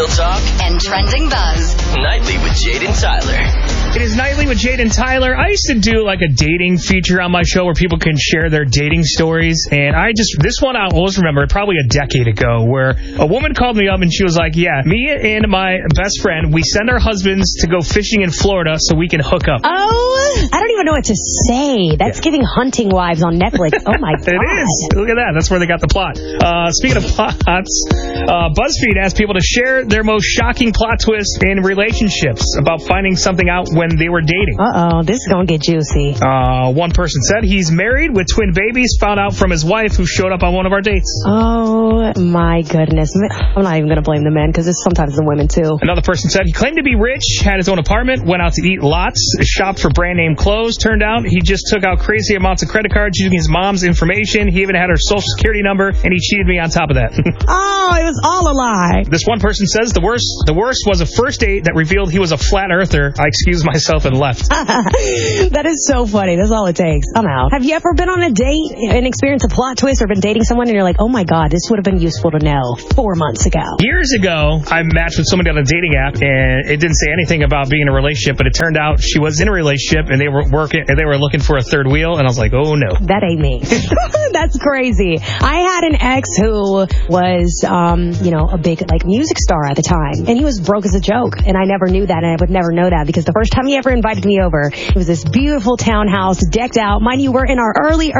talk, and trending buzz. Nightly with Jade and Tyler. It is Nightly with Jade and Tyler. I used to do like a dating feature on my show where people can share their dating stories. And this one I always remember, probably a decade ago, where a woman called me up and she was like, yeah, me and my best friend, we send our husbands to go fishing in Florida so we can hook up. Oh, I don't even know what to say. That's giving Hunting Wives on Netflix. Oh, my God. It is. Look at that. That's where they got the plot. Speaking of plots, BuzzFeed asked people to share their most shocking plot twists in relationships about finding something out when they were dating. Uh-oh, this is going to get juicy. One person said he's married with twin babies, found out from his wife who showed up on one of our dates. Oh, my goodness. I'm not even going to blame the men because it's sometimes the women, too. Another person said he claimed to be rich, had his own apartment, went out to eat lots, shopped for brand name clothes. Turned out he just took out crazy amounts of credit cards using his mom's information. He even had her social security number, and he cheated me on top of that. Oh, it was all a lie. This one person says the worst was a first date that revealed he was a flat earther. I excused myself and left. That is so funny. That's all it takes. I'm out. Have you ever been on a date and experienced a plot twist or been dating someone and you're like, oh my God, this would have been useful to know 4 months ago? Years ago, I matched with somebody on a dating app, and it didn't say anything about being in a relationship, but it turned out she was in a relationship, and they were looking for a third wheel, and I was like, oh no. That ain't me. That's crazy. I had an ex who was, a big music star at the time, and he was broke as a joke, and I never knew that, and I would never know that because the first time he ever invited me over, it was this beautiful townhouse decked out. Mind you, we're in our early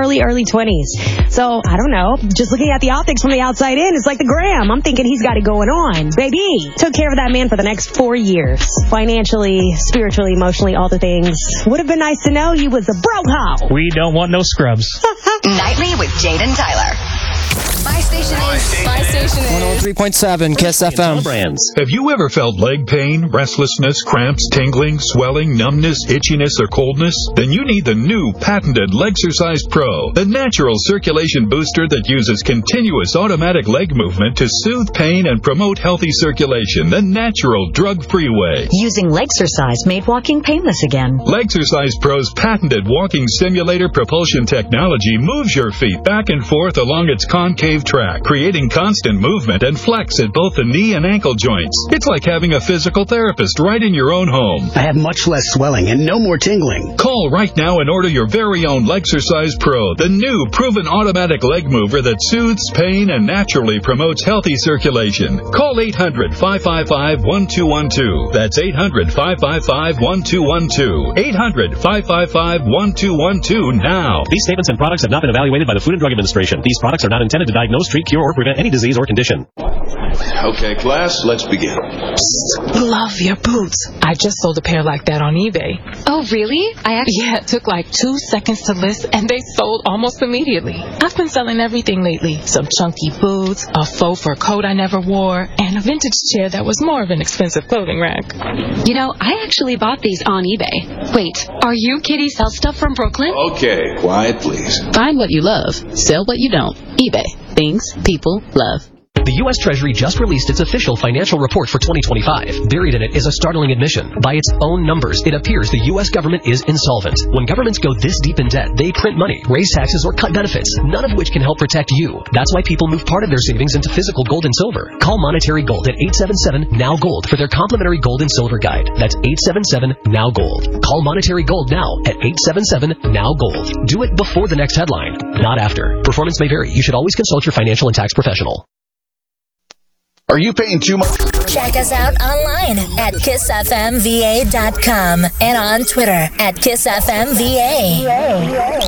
20s. So, I don't know, just looking at the optics from the outside in, it's like the gram. I'm thinking he's got it going on. Baby, took care of that man for the next 4 years. Financially, spiritually, emotionally, all the things. Would have been nice to know he was a broke hoe. We don't want no scrubs. Nightly with Jade and Tyler. My station is 103.7 Kiss FM. Have you ever felt leg pain, restlessness, cramps, tingling, swelling, numbness, itchiness, or coldness? Then you need the new patented Legsercise Pro, the natural circulation booster that uses continuous automatic leg movement to soothe pain and promote healthy circulation the natural drug-free way. Using Legsercise made walking painless again. Legsercise Pro's patented walking stimulator propulsion technology moves your feet back and forth along its concave track, creating constant movement and flex at both the knee and ankle joints. It's like having a physical therapist right in your own home. I have much less swelling and no more tingling. Call right now and order your very own Legsercise Pro, the new proven automatic leg mover that soothes pain and naturally promotes healthy circulation. Call 800-555-1212. That's 800-555-1212. 800-555-1212 now. These statements and products have not been evaluated by the Food and Drug Administration. These products are not intended to diagnose, treat, cure, or prevent any disease or condition. Okay, class, let's begin. Love your boots. I just sold a pair like that on eBay. Oh, really? Yeah, it took like 2 seconds to list, and they sold almost immediately. I've been selling everything lately. Some chunky boots, a faux fur coat I never wore, and a vintage chair that was more of an expensive clothing rack. You know, I actually bought these on eBay. Wait, are you Kitty Sell Stuff from Brooklyn? Okay, quiet, please. Find what you love. Sell what you don't. eBay. Things people love. The U.S. Treasury just released its official financial report for 2025. Buried in it is a startling admission. By its own numbers, it appears the U.S. government is insolvent. When governments go this deep in debt, they print money, raise taxes, or cut benefits, none of which can help protect you. That's why people move part of their savings into physical gold and silver. Call Monetary Gold at 877-NOW-GOLD for their complimentary gold and silver guide. That's 877-NOW-GOLD. Call Monetary Gold now at 877-NOW-GOLD. Do it before the next headline, not after. Performance may vary. You should always consult your financial and tax professional. Are you paying too much? Check us out online at KissFMVA.com and on Twitter at KissFMVA.